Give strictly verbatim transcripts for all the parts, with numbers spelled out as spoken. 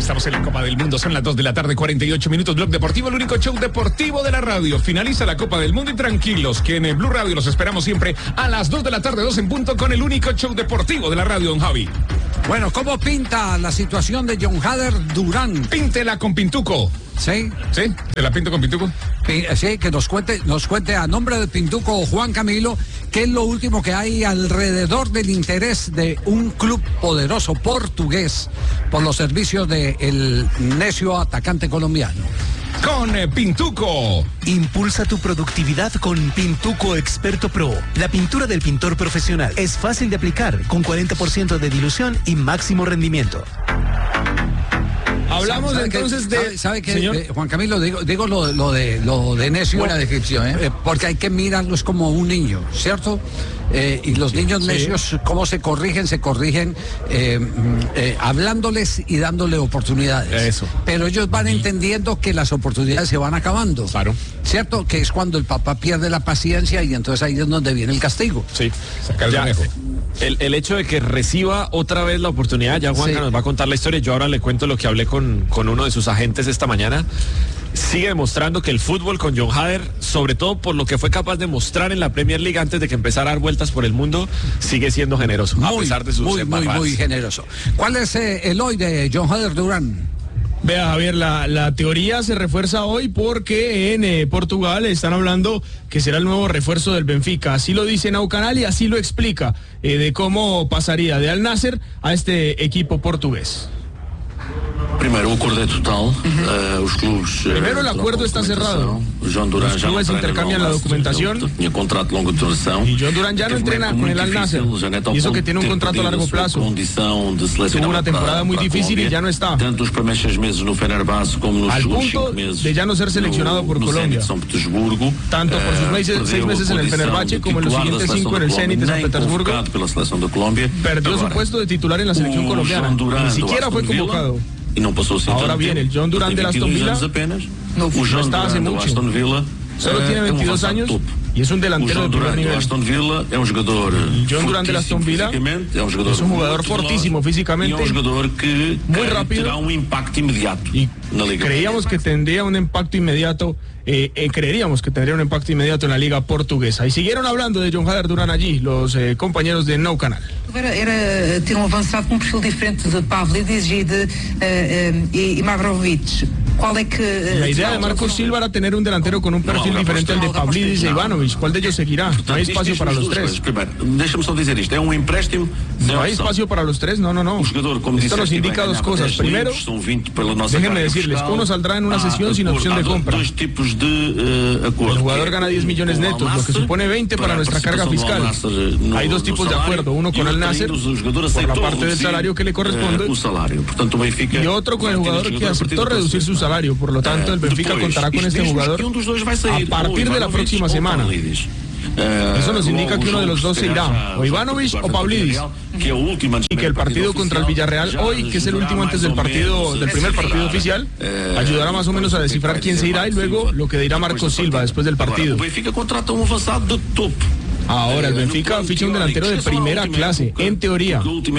Estamos en la Copa del Mundo, son las dos de la tarde, cuarenta y ocho minutos. Blog Deportivo, el único show deportivo de la radio. Finaliza la Copa del Mundo y tranquilos, que en el Blue Radio los esperamos siempre a las dos de la tarde, dos en punto, con el único show deportivo de la radio, don Javi. Bueno, ¿cómo pinta la situación de John Hader Durán? Píntela con Pintuco. ¿Sí? ¿Sí? ¿Te la pinto con Pintuco? Sí, que nos cuente, nos cuente a nombre de Pintuco Juan Camilo qué es lo último que hay alrededor del interés de un club poderoso portugués por los servicios del necio atacante colombiano. Con eh, Pintuco. Impulsa tu productividad con Pintuco Experto Pro. La pintura del pintor profesional es fácil de aplicar, con cuarenta por ciento de dilución y máximo rendimiento. Hablamos ¿Sabe entonces que, de... ¿Sabe, sabe que, señor? eh, Juan Camilo, digo, digo lo, lo de lo de necio, Buena descripción, ¿eh? eh, porque hay que mirarlos como un niño, ¿cierto? Eh, y los niños Sí. necios, ¿cómo se corrigen? Se corrigen eh, eh, hablándoles y dándole oportunidades. Eso. Pero ellos van entendiendo que las oportunidades se van acabando. Claro. ¿Cierto? Que es cuando el papá pierde la paciencia y entonces ahí es donde viene el castigo. Sí, sacar el Ya, conejo. El, el hecho de que reciba otra vez la oportunidad, ya Juanca Sí. nos va a contar la historia. Yo ahora le cuento lo que hablé con, con uno de sus agentes esta mañana. Sigue demostrando que el fútbol con John Hader, sobre todo por lo que fue capaz de mostrar en la Premier League antes de que empezara a dar vueltas por el mundo, sigue siendo generoso, a pesar de sus muy, muy, embarradas. muy generoso. ¿Cuál es eh, el hoy de John Hader Durán? Vea, Javier, la, la teoría se refuerza hoy porque en eh, Portugal están hablando que será el nuevo refuerzo del Benfica. Así lo dice Nau Canal y así lo explica eh, de cómo pasaría de Al Nasser a este equipo portugués. Primeiro, o acordo é total. Uh, os clubes. Primero, el acuerdo está cerrado. Los clubes intercambian la documentación. Tinha contrato de longa duração. Y John Durán ya no entrena con el Al Nasser. Y eso que tiene un contrato a largo plazo. Tuvo una temporada muy difícil y ya no está. Tanto os primeiros seis meses no Fenerbahçe como nos Al segundos punto cinco meses de ya no ser seleccionado por no, no Colombia. Zenit São Petersburgo. Tanto por sus meses, Uh, seis meses en el perdeu a Fenerbahce posição como en los de siguientes titular da cinco en el seleção Zenit de da San Colômbia, nem Petersburgo. convocado pela seleção da Colômbia. Perdió su Agora, puesto de titular en la selección o colombiana. João Durán Ni do siquiera fue Aston Villa, convocado. E não passou assim Ahora tanto bien, tempo. el John Durán Tem del Aston vinte e dois Villa anos apenas. no, O no João está hace Durán do mucho. Aston Villa Solo eh, tiene é um veintidós avançado años top. y es un O delantero João de primer Durán do nivel. Aston Villa é um jogador John Durán del Aston Villa fisicamente, é um jogador es un jugador muito veloz fortísimo físicamente, e é um jogador que muy creio rápido terá um impacto imediato y na Liga. creíamos que tendría un impacto inmediato, eh, eh, creeríamos que tendría un impacto inmediato en la liga portuguesa. Y siguieron hablando de John Hader Durán allí, los eh, compañeros de No Canal. Era, era ter um avançado com um perfil diferente de Pavlidis e de uh, uh, e Mavrovic. ¿Cuál es que, La idea de Marcos Silva era tener un delantero con un perfil diferente al de Pavlidis e Ivanovic. ¿Cuál de ellos seguirá? No hay espacio para los tres. Primeiro, deixa-me só dizer isto, é um empréstimo. No hay espacio para los tres, no, no, no. Esto nos indica dos cosas. Primero, déjenme decirles, uno saldrá en una sesión sin opción de compra. El jugador gana diez millones netos, lo que supone veinte para nuestra carga fiscal. Hay dos tipos de acuerdo, uno con Al Nasser, por la parte del salario que le corresponde, y otro con el jugador que aceptó reducir su salario. Por lo tanto, el Benfica contará con este jugador a partir de la próxima semana. Eso nos indica que uno de los dos se irá, o Ivanovic o Pavlidis, y que el partido contra el Villarreal hoy, que es el último antes del partido, del primer partido oficial, ayudará más o menos a descifrar quién se irá y luego lo que dirá Marcos Silva después del partido. Ahora, el Benfica ficha un delantero de primera clase, en teoría.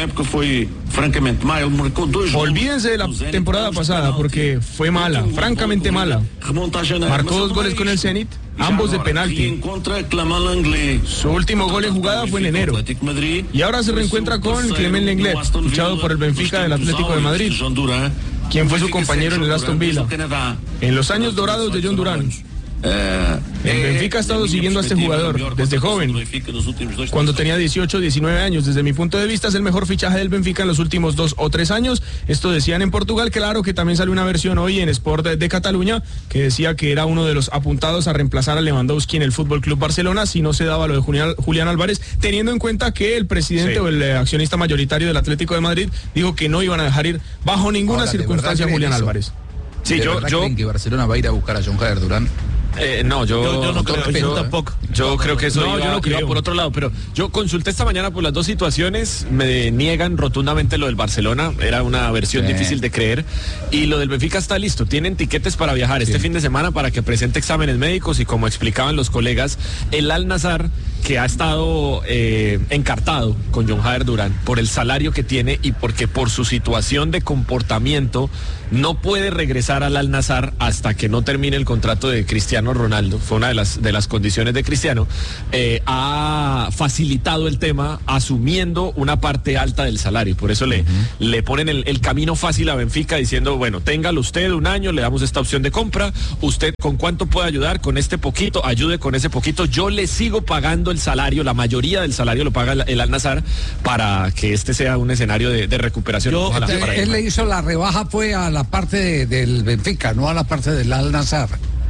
Olvídense de la temporada pasada, porque fue mala, francamente mala. Marcó dos goles con el Zenit, ambos de penalti. Su último gol en jugada fue en enero. Y ahora se reencuentra con Clement Lenglet, fichado por el Benfica del Atlético de Madrid, quien fue su compañero en el Aston Villa. En los años dorados de John Durán. El Benfica ha estado siguiendo a este jugador desde joven, cuando tenía dieciocho, diecinueve años. Desde mi punto de vista es el mejor fichaje del Benfica en los últimos dos o tres años. Esto decían en Portugal. Claro que también salió una versión hoy en Sport de, de Cataluña que decía que era uno de los apuntados a reemplazar a Lewandowski en el Fútbol Club Barcelona si no se daba lo de Julián, Julián Álvarez, teniendo en cuenta que el presidente sí. o el accionista mayoritario del Atlético de Madrid dijo que no iban a dejar ir bajo ninguna Ahora, circunstancia a Julián eso? Álvarez. Sí, yo, yo creen que Barcelona va a ir a buscar a John Hader Durán. Eh, no, yo, yo, yo no creo, yo, yo tampoco. Yo creo que eso no, iba, yo no creo. iba por otro lado, pero yo consulté esta mañana por las dos situaciones, me niegan rotundamente lo del Barcelona, era una versión sí. difícil de creer, y lo del Benfica está listo, tienen tiquetes para viajar sí. este fin de semana para que presente exámenes médicos y como explicaban los colegas, el Al Nassr que ha estado eh, encartado con John Jader Durán por el salario que tiene y porque por su situación de comportamiento no puede regresar al Al-Nassr hasta que no termine el contrato de Cristiano Ronaldo. Fue una de las, de las condiciones de Cristiano. Eh, ha facilitado el tema asumiendo una parte alta del salario. Por eso le, uh-huh. le ponen el, el camino fácil a Benfica diciendo, bueno, téngalo usted un año, le damos esta opción de compra, usted con cuánto puede ayudar, con este poquito, ayude con ese poquito, yo le sigo pagando el salario, la mayoría del salario lo paga el Al-Nassr para que este sea un escenario de, de recuperación. Yo, Ojalá, él, él le hizo la rebaja fue a la parte de, del Benfica, no a la parte del Al-Nassr.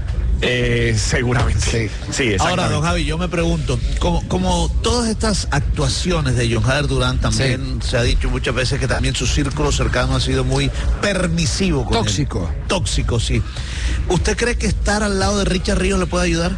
Eh, seguramente. Sí. Sí, ahora, don Javi, yo me pregunto, como, como todas estas actuaciones de John Jader Durán, también sí. se ha dicho muchas veces que también su círculo cercano ha sido muy permisivo. Con Tóxico. Él. Tóxico, sí. ¿Usted cree que estar al lado de Richard Ríos le puede ayudar?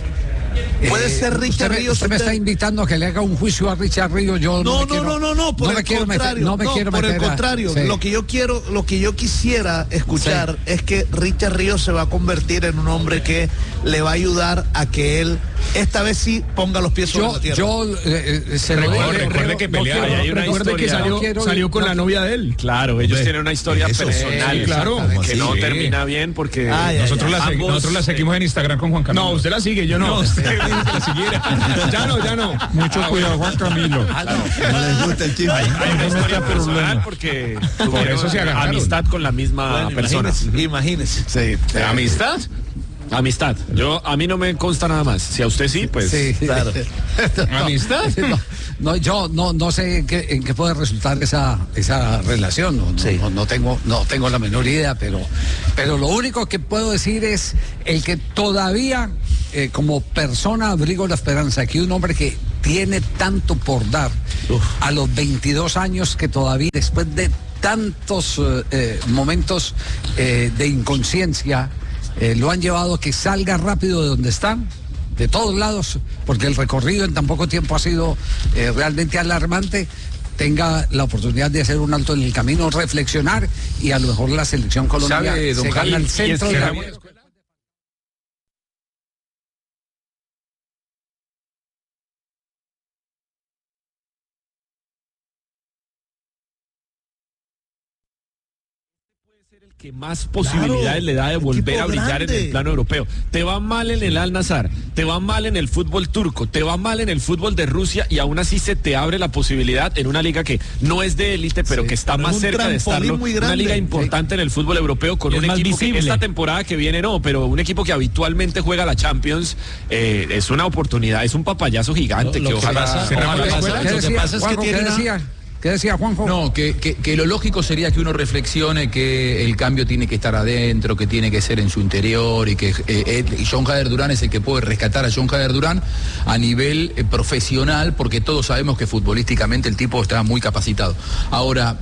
¿Puede ser eh, Richard usted, Ríos? Usted me está invitando a que le haga un juicio a Richard Ríos. Yo no, no, no, no, no, no, por no el me contrario. Meter, no me no, quiero por meter el contrario. A, sí. Lo que yo quiero, lo que yo quisiera escuchar sí. es que Richard Ríos se va a convertir en un hombre que le va a ayudar a que él esta vez sí ponga los pies sobre yo, la tierra. Yo eh, se recuerde, recuerde que peleaba. No recuerde que salió, no salió con no, la novia de él. Claro, ellos tienen una historia eso, personal, sí, claro, que sí. no termina bien porque ay, nosotros, ay, la ambos, nosotros la seguimos en Instagram con Juan Camilo. No, usted la sigue, yo no. No, usted la siguiera. Ya no, ya no. Mucho ah, cuidado, Juan Camilo. Ah, no. no les gusta el chisme. Hay, hay una historia personal porque por eso se agarraron. Amistad con la misma bueno, persona. Imagínese. Sí. ¿Amistad? Amistad. Yo a mí no me consta nada más. Si a usted sí, pues sí, claro. no, ¿Amistad? No, no, yo no no sé en qué, en qué puede resultar esa esa relación. No, sí. no, no tengo no tengo la menor idea, pero pero lo único que puedo decir es el que todavía eh, como persona abrigo la esperanza que un hombre que tiene tanto por dar Uf. a los veintidós años, que todavía después de tantos eh, momentos eh, de inconsciencia Eh, lo han llevado a que salga rápido de donde están, de todos lados, porque el recorrido en tan poco tiempo ha sido eh, realmente alarmante, tenga la oportunidad de hacer un alto en el camino, reflexionar y a lo mejor la selección colombiana se gana el centro de la... que más posibilidades claro, le da de volver a brillar grande. en el plano europeo. Te va mal en el Al-Nassr, te va mal en el fútbol turco, te va mal en el fútbol de Rusia y aún así se te abre la posibilidad en una liga que no es de élite, pero sí, que está más cerca de estarlo, una liga importante sí. en el fútbol europeo con y un equipo que esta temporada que viene no, pero un equipo que habitualmente juega la Champions, eh, es una oportunidad, es un papayazo gigante lo, lo que ojalá pasa, ojalá ojalá pasa, lo que pasa es que tiene una... ¿Qué decía Juanjo? No, que, que, que lo lógico sería que uno reflexione que el cambio tiene que estar adentro, que tiene que ser en su interior y que eh, eh, John Jader Durán es el que puede rescatar a John Jader Durán a nivel eh, profesional, porque todos sabemos que futbolísticamente el tipo está muy capacitado. Ahora,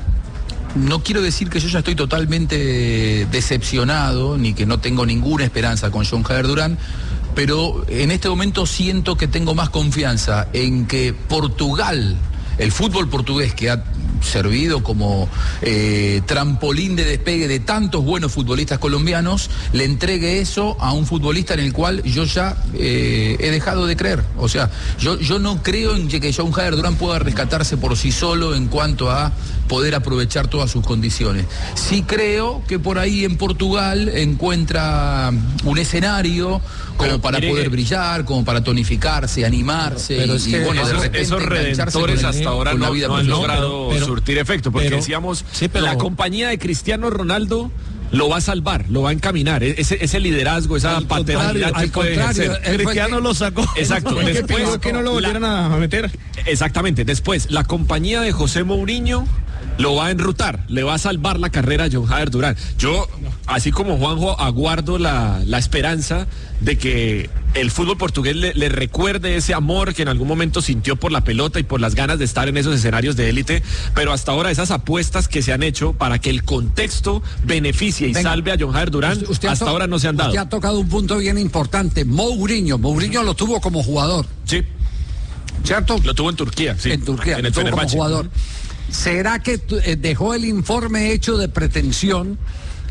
no quiero decir que yo ya estoy totalmente decepcionado ni que no tengo ninguna esperanza con John Jader Durán, pero en este momento siento que tengo más confianza en que Portugal, el fútbol portugués, que ha servido como eh, trampolín de despegue de tantos buenos futbolistas colombianos, le entregue eso a un futbolista en el cual yo ya eh, he dejado de creer. O sea, yo, yo no creo en que John Jader Durán pueda rescatarse por sí solo en cuanto a poder aprovechar todas sus condiciones. Sí creo que por ahí en Portugal encuentra un escenario como pero, para mire, poder brillar, como para tonificarse, animarse. Pero y, es que y bueno, esos, de repente esos redentores el, hasta ahora no, no han logrado pero, surtir efecto, porque pero, decíamos, sí, pero, la compañía de Cristiano Ronaldo lo va a salvar, lo va a encaminar, ese, ese liderazgo, esa al paternidad que puede ejercer. Cristiano lo sacó. Exacto. Después que no lo volvieran la, a meter. Exactamente. Después, la compañía de José Mourinho lo va a enrutar, le va a salvar la carrera a John Jader Durán. Yo, así como Juanjo, aguardo la, la esperanza de que el fútbol portugués le, le recuerde ese amor que en algún momento sintió por la pelota y por las ganas de estar en esos escenarios de élite, pero hasta ahora esas apuestas que se han hecho para que el contexto beneficie y Venga, salve a John Jader Durán, usted hasta ahora no se han dado. Usted ha tocado un punto bien importante, Mourinho, Mourinho lo tuvo como jugador. Sí. ¿Cierto? Lo tuvo en Turquía, sí. En Turquía, en el lo tuvo como jugador. Uh-huh. ¿Será que eh, dejó el informe hecho de pretensión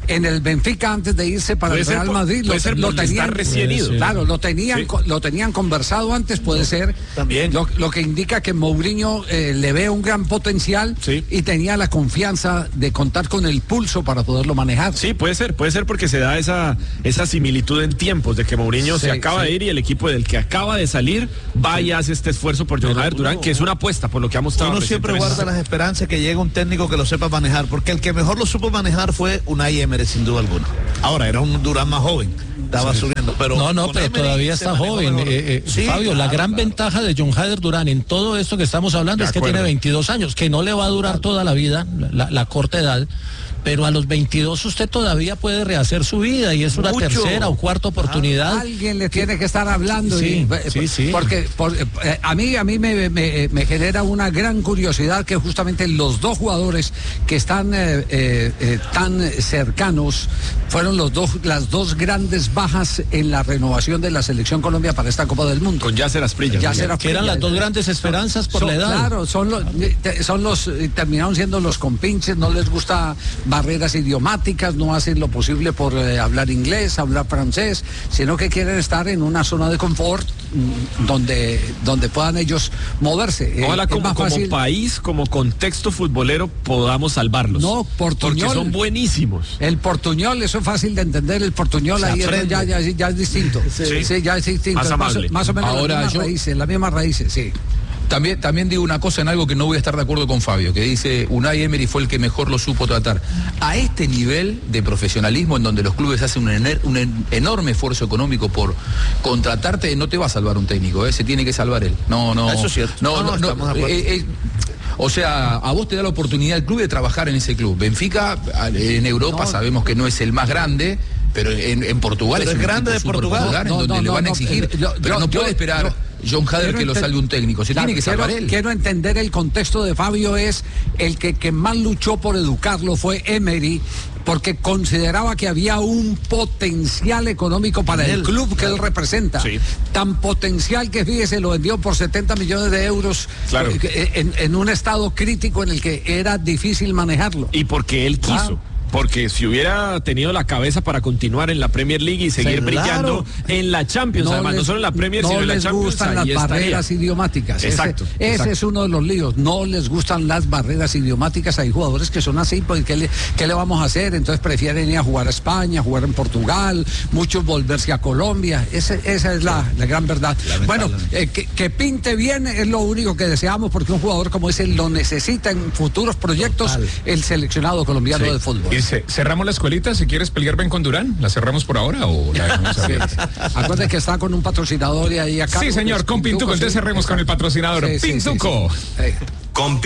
en el Benfica antes de irse para el Real Madrid. Puede ser lo tenían recién ido. Claro, lo tenían, Sí. lo tenían conversado antes, puede ser. También. Lo, lo que indica que Mourinho eh, le ve un gran potencial Sí. y tenía la confianza de contar con el pulso para poderlo manejar. Sí, puede ser, puede ser porque se da esa, esa similitud en tiempos de que Mourinho Sí, se acaba sí. de ir y el equipo del que acaba de salir va y hace este esfuerzo por John Jader Durán, que es una apuesta por lo que ha mostrado. Uno siempre recientemente. guarda las esperanzas que llegue un técnico que lo sepa manejar, porque el que mejor lo supo manejar fue Unai Emery, sin duda alguna. Ahora, era un Durán más joven, estaba subiendo, pero... No, no, con pero Emery todavía se está manejó joven. mejor. Eh, eh, Sí, Fabio, la claro, gran claro. ventaja de John Jader Durán en todo esto que estamos hablando De es que acuerdo. tiene veintidós años, que no le va a durar toda la vida, la, la corta edad. Pero a los veintidós usted todavía puede rehacer su vida y es una Mucho. tercera o cuarta oportunidad. Alguien le tiene que estar hablando. Sí, y, sí, sí. Porque por- eh, a mí, a mí me, me- me genera una gran curiosidad que justamente los dos jugadores que están eh, eh, eh, tan cercanos fueron los dos, las dos grandes bajas en la renovación de la Selección Colombia para esta Copa del Mundo. Con Yasser Asprilla. Yasser Que eran las dos grandes esperanzas por Son- la edad. Claro, son los, eh, son los, eh, terminaron siendo los compinches, no les gusta barreras idiomáticas, no hacen lo posible por eh, hablar inglés, hablar francés, sino que quieren estar en una zona de confort mm, donde, donde puedan ellos moverse. Eh, Ojalá es como, más como fácil- país, como contexto futbolero, podamos salvarlos. No, porque Portuñol. son buenísimos. El portuñol, eso es fácil de entender, el portuñol Se ahí eso aprende. ya, ya, ya es distinto. Sí. Sí, ya es distinto. Más Es más, amable. más o menos Ahora, las mismas yo- raíces, las mismas raíces, sí. También, también digo una cosa en algo que no voy a estar de acuerdo con Fabio, que dice Unai Emery fue el que mejor lo supo tratar. A este nivel de profesionalismo en donde los clubes hacen un, ener- un en- enorme esfuerzo económico por contratarte, no te va a salvar un técnico, ¿eh? Se tiene que salvar él. No, no. Eso es cierto. No, No, no, no, estamos de acuerdo. eh, eh, o sea, a vos te da la oportunidad el club de trabajar en ese club. Benfica en Europa No. sabemos que no es el más grande, pero en, en Portugal Pero es es un grande equipo de Portugal. superpopular, No, en donde no, le no, van a no, exigir, eh, yo- pero yo- no yo- puede esperar yo- John Hader quiero que lo enten- salve un técnico, se Claro, tiene que salvar quiero, él. quiero entender el contexto de Fabio, es el que, que más luchó por educarlo fue Emery, porque consideraba que había un potencial económico para el Él, club que él representa. Sí. Tan potencial que, fíjese, lo vendió por setenta millones de euros Claro. eh, en, en un estado crítico en el que era difícil manejarlo. Y porque él quiso. Claro. Porque si hubiera tenido la cabeza para continuar en la Premier League y seguir Claro. brillando en la Champions, además, les- no solo en la Premier, no sino en la les Champions, gustan las ahí estaría. barreras idiomáticas. Ese- Exacto, Ese, exacto. es uno de los líos. No les gustan las barreras idiomáticas. Hay jugadores que son así, pues ¿qué le, qué le vamos a hacer? Entonces prefieren ir a jugar a España, a jugar en Portugal, muchos volverse a Colombia. Ese- esa es la, la gran verdad. Bueno, eh, que, que pinte bien es lo único que deseamos, porque un jugador como ese lo necesita en futuros proyectos el seleccionado colombiano de fútbol. Y ce- cerramos la escuelita, si quieres pelear ven con Durán, ¿la cerramos por ahora o la dejamos abierta? Acuérdate que está con un patrocinador y ahí acá. Sí, señor, con Pintuco, entonces cerremos con el patrocinador Sí, sí, sí, Pintuco. sí. Eh, Con